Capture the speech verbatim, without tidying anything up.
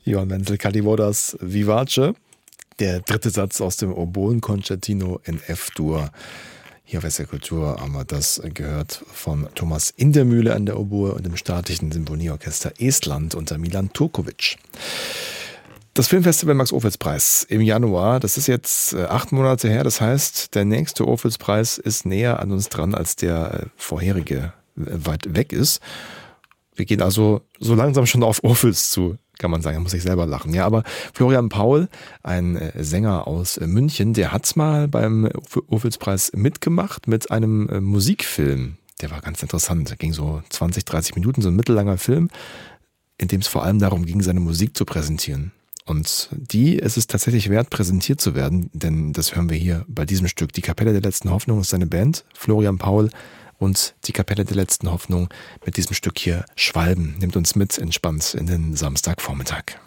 Johann Wenzel Kalivodas Vivace, der dritte Satz aus dem Oboen-Concertino in F-Dur. Hier auf S R Kultur haben wir das gehört von Thomas Indermühle an der Oboe und dem Staatlichen Sinfonieorchester Estland unter Milan Turkovic. Das Filmfestival Max-Ophüls-Preis im Januar, das ist jetzt acht Monate her. Das heißt, der nächste Ophüls-Preis ist näher an uns dran, als der vorherige weit weg ist. Wir gehen also so langsam schon auf Ophüls zu, kann man sagen. Da muss ich selber lachen. Ja, aber Florian Paul, ein Sänger aus München, der hat's mal beim Ophüls-Preis mitgemacht mit einem Musikfilm. Der war ganz interessant. Der ging so zwanzig, dreißig Minuten, so ein mittellanger Film, in dem es vor allem darum ging, seine Musik zu präsentieren. Und die ist es tatsächlich wert, präsentiert zu werden, denn das hören wir hier bei diesem Stück. Die Kapelle der letzten Hoffnung ist seine Band, Florian Paul und die Kapelle der letzten Hoffnung mit diesem Stück hier Schwalben nimmt uns mit entspannt in den Samstagvormittag.